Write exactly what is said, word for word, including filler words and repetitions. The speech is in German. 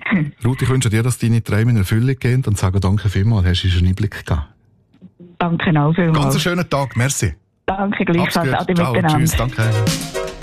Ruth, ich wünsche dir, dass deine Träume in Erfüllung gehen und sage danke vielmals, hast du einen Einblick gegeben. Danke auch vielmals. Ganz einen schönen Tag, merci. Danke gleichfalls, ade Ciao, miteinander. tschüss, danke.